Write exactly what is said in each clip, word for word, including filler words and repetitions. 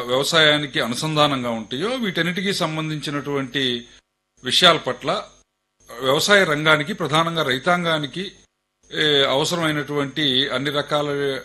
వ్యవసాయానికి అనుసంధానంగా ఉంటాయో వీటన్నిటికీ సంబంధించినటువంటి విషయాల పట్ల వ్యవసాయ రంగానికి, ప్రధానంగా రైతాంగానికి అవసరమైనటువంటి అన్ని రకాల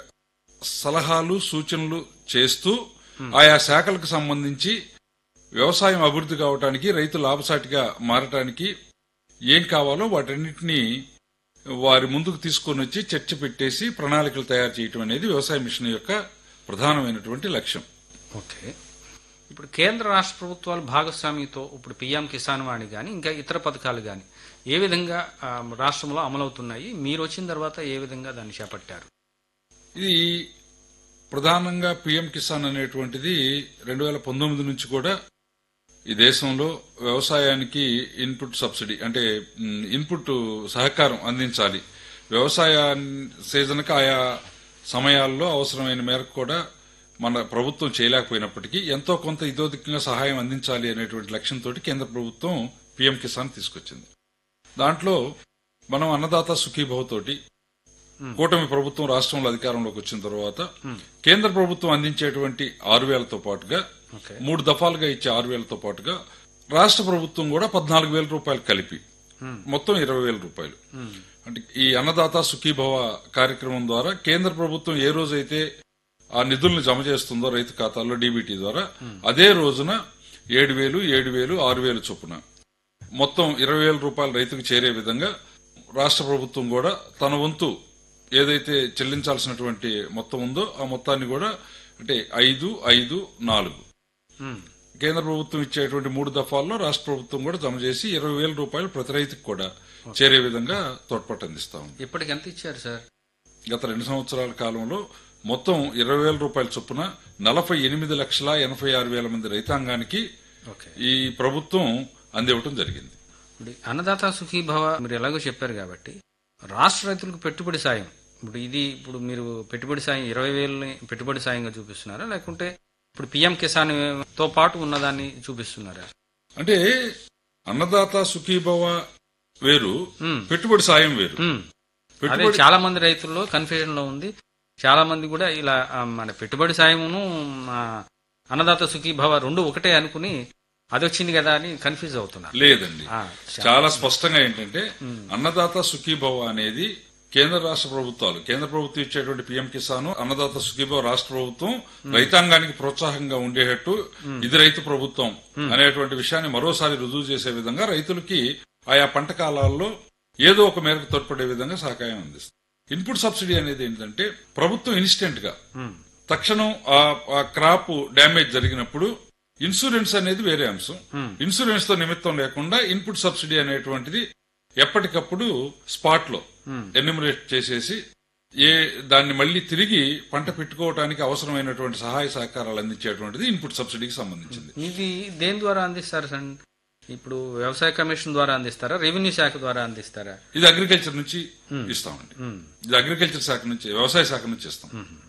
సలహాలు, సూచనలు చేస్తూ ఆయా శాఖలకు సంబంధించి వ్యవసాయం అభివృద్ధి కావడానికి, రైతు లాభసాటిగా మారటానికి ఏం కావాలో వాటన్నిటినీ వారి ముందుకు తీసుకొని వచ్చి చర్చ పెట్టేసి ప్రణాళికలు తయారు చేయటం అనేది వ్యవసాయ మిషన్ యొక్క ప్రధానమైనటువంటి లక్ష్యం. ఓకే, ఇప్పుడు కేంద్ర రాష్ట్ర ప్రభుత్వాలు భాగస్వామ్యంతో ఇప్పుడు పీఎం కిసాన్ వాణి కానీ ఇంకా ఇతర పథకాలు కానీ ఏ విధంగా రాష్ట్రంలో అమలవుతున్నాయి? మీరు వచ్చిన తర్వాత ఏ విధంగా దాన్ని చేపట్టారు? ఇది ప్రధానంగా పీఎం కిసాన్ అనేటువంటిది రెండు వేల పంతొమ్మిది నుంచి కూడా ఈ దేశంలో వ్యవసాయానికి ఇన్పుట్ సబ్సిడీ అంటే ఇన్పుట్ సహకారం అందించాలి. వ్యవసాయ సీజన్కి ఆయా సమయాల్లో అవసరమైన మేరకు కూడా మన ప్రభుత్వం చేయలేకపోయినప్పటికీ ఎంతో కొంత ఇదోదికంగా సహాయం అందించాలి అనేటువంటి లక్ష్యంతో కేంద్ర ప్రభుత్వం పీఎం కిసాన్ తీసుకొచ్చింది. దాంట్లో మనం అన్నదాత సుఖీభవ తోటి కూటమి ప్రభుత్వం రాష్ట్రంలో అధికారంలోకి వచ్చిన తర్వాత కేంద్ర ప్రభుత్వం అందించేటువంటి ఆరు వేలతో పాటుగా మూడు దఫాలుగా ఇచ్చే ఆరు వేలతో పాటుగా రాష్ట్ర ప్రభుత్వం కూడా పద్నాలుగు వేల రూపాయలు కలిపి మొత్తం ఇరవై వేల రూపాయలు అంటే ఈ అన్నదాత సుఖీభవ కార్యక్రమం ద్వారా కేంద్ర ప్రభుత్వం ఏ రోజైతే ఆ నిధులను జమ చేస్తుందో రైతు ఖాతాల్లో డీబీటీ ద్వారా అదే రోజున ఏడు వేలు ఏడు వేలు ఆరు వేలు చొప్పున మొత్తం ఇరవై వేల రూపాయలు రైతుకు చేరే విధంగా రాష్ట్ర ప్రభుత్వం కూడా తన వంతు ఏదైతే చెల్లించాల్సినటువంటి మొత్తం ఉందో ఆ మొత్తాన్ని కూడా అంటే ఐదు ఐదు నాలుగు కేంద్ర ప్రభుత్వం ఇచ్చేటువంటి మూడు దఫాల్లో రాష్ట్ర ప్రభుత్వం కూడా జమ చేసి ఇరవై వేల రూపాయలు ప్రతి రైతుకు కూడా చేరే విధంగా తోడ్పాటు అందిస్తాం. ఇప్పటికి ఎంత ఇచ్చారు సార్? గత రెండు సంవత్సరాల కాలంలో మొత్తం ఇరవై వేల రూపాయల చొప్పున నలభై ఎనిమిది లక్షల ఎనభై ఆరు వేల మంది రైతాంగానికి ఈ ప్రభుత్వం అందివ్వటం జరిగింది. అన్నదాత సుఖీభవ మీరు ఎలాగో చెప్పారు కాబట్టి రాష్ట్ర రైతులకు పెట్టుబడి సాయం ఇప్పుడు ఇది ఇప్పుడు మీరు పెట్టుబడి సాయం ఇరవై వేలని పెట్టుబడి సాయంగా చూపిస్తున్నారా లేకుంటే ఇప్పుడు పీఎం కిసాన్ తో పాటు ఉన్నదాన్ని చూపిస్తున్నారా? అంటే అన్నదాత సుఖీభవ వేరు, పెట్టుబడి సాయం వేరు. అదే చాలా మంది రైతుల్లో కన్ఫ్యూజన్ లో ఉంది. చాలా మంది కూడా ఇలా మన పెట్టుబడి సాయమును అన్నదాత సుఖీభవ రెండు ఒకటే అనుకుని అది వచ్చింది కదా అని కన్ఫ్యూజ్ అవుతున్నారు. లేదండి, చాలా స్పష్టంగా ఏంటంటే అన్నదాత సుఖీభవ అనేది కేంద్ర రాష్ట్ర ప్రభుత్వాలు, కేంద్ర ప్రభుత్వం ఇచ్చేటువంటి పీఎం కిసాన్, అన్నదాత సుఖీభవ రాష్ట్ర ప్రభుత్వం రైతాంగానికి ప్రోత్సాహంగా ఉండేటట్టు ఇది రైతు ప్రభుత్వం అనేటువంటి విషయాన్ని మరోసారి రుజువు చేసే విధంగా రైతులకి ఆయా పంట కాలాల్లో ఏదో ఒక మేరకు తోడ్పడే విధంగా సహకారం అందిస్తుంది. ఇన్పుట్ సబ్సిడీ అనేది ఏంటంటే ప్రభుత్వం ఇన్స్టెంట్ గా తక్షణం ఆ క్రాప్ డ్యామేజ్ జరిగినప్పుడు ఇన్సూరెన్స్ అనేది వేరే అంశం. ఇన్సూరెన్స్ తో నిమిత్తం లేకుండా ఇన్పుట్ సబ్సిడీ అనేటువంటిది ఎప్పటికప్పుడు స్పాట్ లో ఎన్యూమరేట్ చేసేసి ఏ దాన్ని మళ్లీ తిరిగి పంట పెట్టుకోవడానికి అవసరమైనటువంటి సహాయ సహకారాలు అందించేటువంటిది ఇన్పుట్ సబ్సిడీకి సంబంధించింది. ఇది దేని ద్వారా అందిస్తారు సార్? ఇప్పుడు వ్యవసాయ కమిషన్ ద్వారా అందిస్తారా, రెవెన్యూ శాఖ ద్వారా అందిస్తారా? ఇది అగ్రికల్చర్ నుంచి ఇస్తామండి. ఇది అగ్రికల్చర్ శాఖ నుంచి, వ్యవసాయ శాఖ నుంచి ఇస్తాం.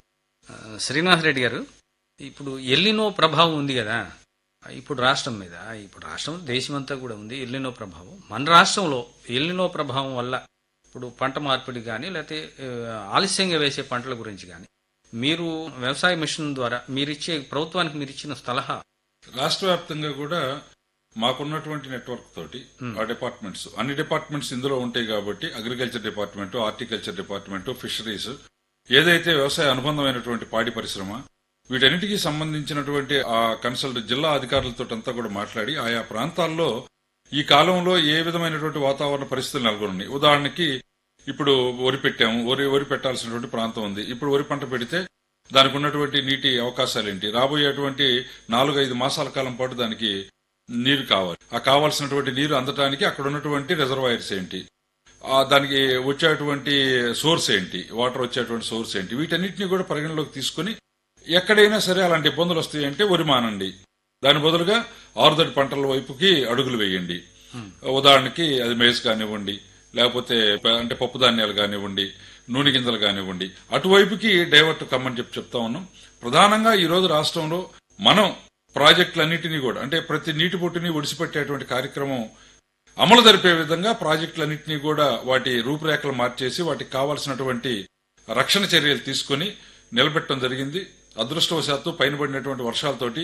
శ్రీనివాస్ రెడ్డి గారు, ఇప్పుడు ఎల్లినో ప్రభావం ఉంది కదా ఇప్పుడు రాష్ట్రం మీద, ఇప్పుడు రాష్ట్రం దేశమంతా కూడా ఉంది ఎల్లినో ప్రభావం. మన రాష్ట్రంలో ఎల్లినో ప్రభావం వల్ల ఇప్పుడు పంట మార్పిడి కానీ లేకపోతే ఆలస్యంగా వేసే పంటల గురించి కానీ మీరు వ్యవసాయ మిషన్ ద్వారా మీరిచ్చే ప్రభుత్వానికి మీరు ఇచ్చిన సలహా? రాష్ట్ర వ్యాప్తంగా కూడా మాకున్నటువంటి నెట్వర్క్ తోటి ఆ డిపార్ట్మెంట్స్, అన్ని డిపార్ట్మెంట్స్ ఇందులో ఉంటాయి కాబట్టి agriculture department, horticulture department, fisheries, ఏదైతే వ్యవసాయ అనుబంధమైనటువంటి పాడి పరిశ్రమ, వీటన్నిటికీ సంబంధించినటువంటి ఆ కన్సల్ట్ జిల్లా అధికారులతో అంతా కూడా మాట్లాడి ఆయా ప్రాంతాల్లో ఈ కాలంలో ఏ విధమైనటువంటి వాతావరణ పరిస్థితులు నెలకొన్నాయి. ఉదాహరణకి ఇప్పుడు వరి పెట్టాము, వరి వరి పెట్టాల్సినటువంటి ప్రాంతం ఉంది. ఇప్పుడు వరి పంట పెడితే దానికి ఉన్నటువంటి నీటి అవకాశాలేంటి, రాబోయేటువంటి నాలుగు ఐదు మాసాల కాలం పాటు దానికి నీరు కావాలి, ఆ కావాల్సినటువంటి నీరు అందటానికి అక్కడ ఉన్నటువంటి రిజర్వాయర్స్ ఏంటి, దానికి వచ్చేటువంటి సోర్స్ ఏంటి, వాటర్ వచ్చేటువంటి సోర్స్ ఏంటి, వీటన్నిటిని కూడా పరిగణలోకి తీసుకుని ఎక్కడైనా సరే అలాంటి ఇబ్బందులు వస్తాయంటే వరి మానండి, దాని బదులుగా ఆరుదడి పంటల వైపుకి అడుగులు వేయండి. ఉదాహరణకి అది మేజ్ కానివ్వండి, లేకపోతే అంటే పప్పు ధాన్యాలు కానివ్వండి, నూనె గింజలు కానివ్వండి, అటువైపుకి డైవర్ట్ కమ్మని చెప్పి చెప్తా ఉన్నాం. ప్రధానంగా ఈ రోజు రాష్ట్రంలో మనం ప్రాజెక్టులన్నింటినీ కూడా అంటే ప్రతి నీటి బొట్టుని ఒడిసిపెట్టేటువంటి కార్యక్రమం అమలు జరిపే విధంగా ప్రాజెక్టులన్నింటినీ కూడా వాటి రూపురేఖలు మార్చేసి వాటికి కావాల్సినటువంటి రక్షణ చర్యలు తీసుకుని నిలబెట్టడం జరిగింది. అదృష్టవశాత్తు పైన పడినటువంటి వర్షాలతోటి